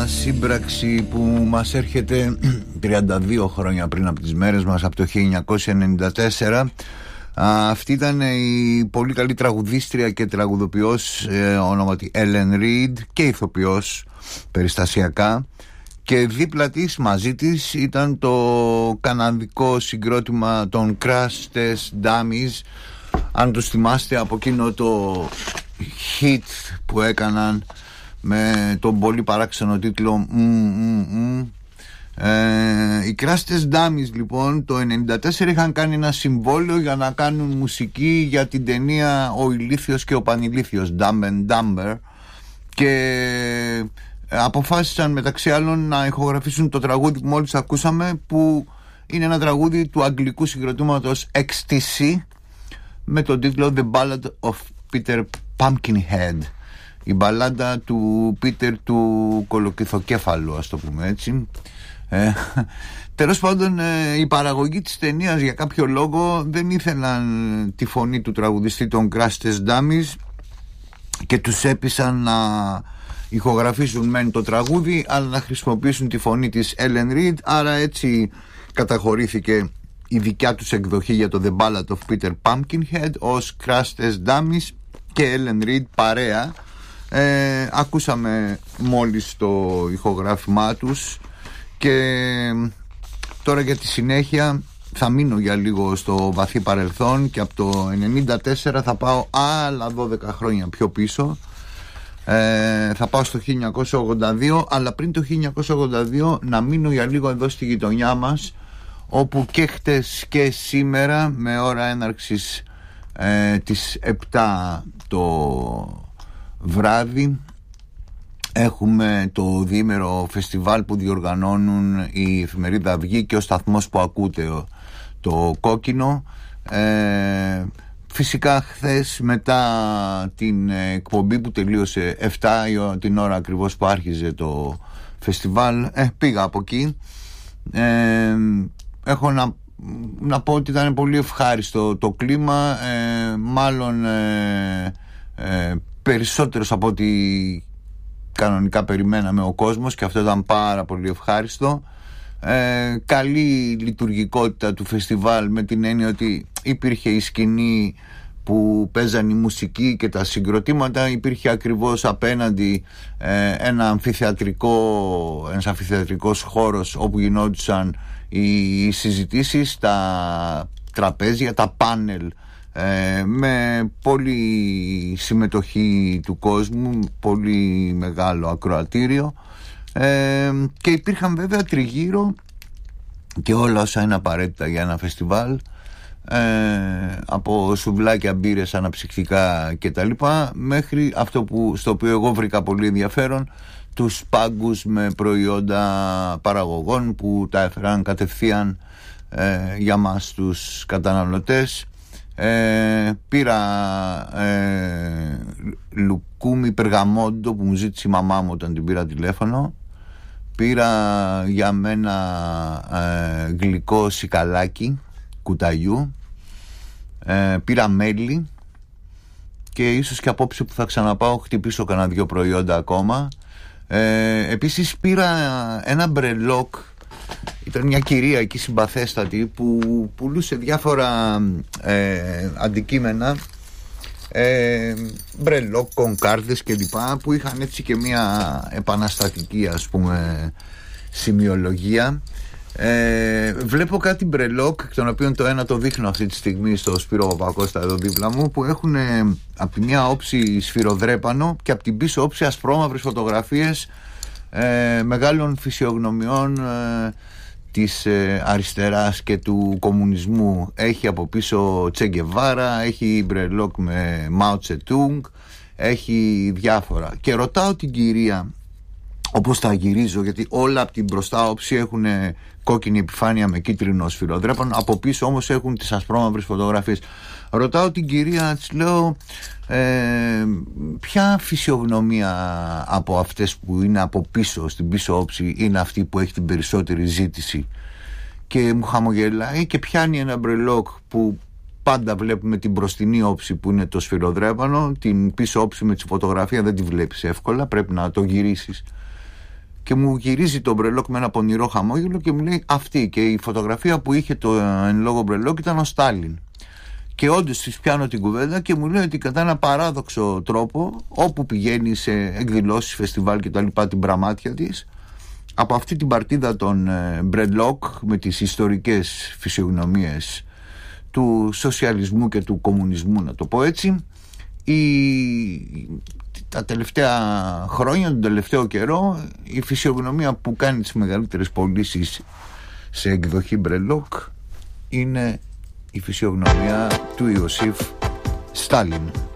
σύμπραξη που μας έρχεται 32 χρόνια πριν από τις μέρες μας, από το 1994. Αυτή ήταν η πολύ καλή τραγουδίστρια και τραγουδοποιός, ονόματι Ellen Reid, και ηθοποιός περιστασιακά, και δίπλα της, μαζί της, ήταν το καναδικό συγκρότημα των Crash Test Dummies. Αν τους θυμάστε από εκείνο το hit που έκαναν με τον πολύ παράξενο τίτλο οι Crash Test Dummies, λοιπόν, το 1994 είχαν κάνει ένα συμβόλαιο για να κάνουν μουσική για την ταινία Ο Ηλίθιος και ο Πανηλίθιος, Dumb and Dumber, και αποφάσισαν μεταξύ άλλων να ηχογραφήσουν το τραγούδι που μόλις ακούσαμε, που είναι ένα τραγούδι του αγγλικού συγκροτήματος XTC με τον τίτλο The Ballad of Peter Pumpkinhead, η μπαλάντα του Πίτερ του Κολοκυθοκέφαλου, ας το πούμε έτσι. Τέλος πάντων, η παραγωγή της ταινίας για κάποιο λόγο δεν ήθελαν τη φωνή του τραγουδιστή των Crash Test Dummies και τους έπεισαν να ηχογραφήσουν μεν το τραγούδι, αλλά να χρησιμοποιήσουν τη φωνή της Ellen Reid. Άρα έτσι καταχωρήθηκε η δικιά τους εκδοχή για το The Ballad of Peter Pumpkinhead ως Crash Test Dummies και Ellen Reid παρέα. Ακούσαμε μόλις το ηχογράφημά τους και τώρα για τη συνέχεια θα μείνω για λίγο στο βαθύ παρελθόν και από το 1994 θα πάω άλλα 12 χρόνια πιο πίσω. Θα πάω στο 1982, αλλά πριν το 1982 να μείνω για λίγο εδώ στη γειτονιά μας, όπου και χτες και σήμερα με ώρα έναρξης τις 7 το βράδυ έχουμε το διήμερο φεστιβάλ που διοργανώνουν η εφημερίδα Αυγή και ο σταθμός που ακούτε, το Κόκκινο. Φυσικά χθες μετά την εκπομπή που τελείωσε 7 την ώρα ακριβώς που άρχιζε το φεστιβάλ, πήγα από εκεί. Έχω να πω ότι ήταν πολύ ευχάριστο το κλίμα, μάλλον περισσότερος από ό,τι κανονικά περιμέναμε ο κόσμος, και αυτό ήταν πάρα πολύ ευχάριστο. Καλή λειτουργικότητα του φεστιβάλ, με την έννοια ότι υπήρχε η σκηνή που παίζαν η μουσική και τα συγκροτήματα, υπήρχε ακριβώς απέναντι ένας αμφιθεατρικός χώρος όπου γινόντουσαν οι συζητήσεις, τα τραπέζια, τα πάνελ, με πολύ συμμετοχή του κόσμου, πολύ μεγάλο ακροατήριο, και υπήρχαν βέβαια τριγύρω και όλα όσα είναι απαραίτητα για ένα φεστιβάλ, από σουβλάκια, μπύρες, αναψυκτικά κτλ, μέχρι αυτό στο οποίο εγώ βρήκα πολύ ενδιαφέρον, τους πάγκους με προϊόντα παραγωγών που τα έφεραν κατευθείαν για μας τους καταναλωτές. Πήρα λουκούμι περγαμόντο που μου ζήτησε η μαμά μου όταν την πήρα τηλέφωνο. Πήρα για μένα γλυκό σικαλάκι κουταλιού. Πήρα μέλι και ίσως και απόψε που θα ξαναπάω χτυπήσω κανένα 2 προϊόντα ακόμα. Επίσης πήρα ένα μπρελόκ. Ήταν μια κυρία εκεί συμπαθέστατη που πουλούσε διάφορα αντικείμενα, μπρελόκ, κονκάρδες κλπ, που είχαν έτσι και μια επαναστατική, ας πούμε, σημειολογία. Βλέπω κάτι μπρελόκ, των οποίων το ένα το δείχνω αυτή τη στιγμή στο Σπύρο Παπακώστα εδώ δίπλα μου, που έχουν από τη μια όψη σφυροδρέπανο και από την πίσω όψη ασπρόμαυρες φωτογραφίες μεγάλων φυσιογνωμιών της αριστεράς και του κομμουνισμού. Έχει από πίσω Τσε Γκεβάρα, έχει μπρελόκ με Μάο Τσετούγκ, έχει διάφορα. Και ρωτάω την κυρία, όπως τα γυρίζω, γιατί όλα από την μπροστά όψη έχουν κόκκινη επιφάνεια με κίτρινο σφυροδρέπανο, από πίσω όμως έχουν τις ασπρόμαυρες φωτογραφίες. Ρωτάω την κυρία, της λέω, ποια φυσιογνωμία από αυτές που είναι από πίσω, στην πίσω όψη, είναι αυτή που έχει την περισσότερη ζήτηση? Και μου χαμογελάει και πιάνει ένα μπρελόκ που πάντα βλέπουμε την μπροστινή όψη που είναι το σφυροδρέπανο, την πίσω όψη με τη φωτογραφία δεν τη βλέπεις εύκολα, πρέπει να το γυρίσεις. και μου γυρίζει το μπρελόκ με ένα πονηρό χαμόγελο και μου λέει αυτή, και η φωτογραφία που είχε το εν λόγω μπρελόκ ήταν ο Στάλιν. Και όντως της πιάνω την κουβέντα και μου λέει ότι κατά ένα παράδοξο τρόπο, όπου πηγαίνει σε εκδηλώσεις, φεστιβάλ και τα λοιπά, την πραμάτια της, από αυτή την παρτίδα των μπρελόκ με τις ιστορικές φυσιογνωμίες του σοσιαλισμού και του κομμουνισμού, να το πω έτσι, τα τελευταία χρόνια, τον τελευταίο καιρό, η φυσιογνωμία που κάνει τις μεγαλύτερες πωλήσεις σε εκδοχή μπρελόκ είναι η φυσιογνωμία του Ιωσήφ Στάλιν.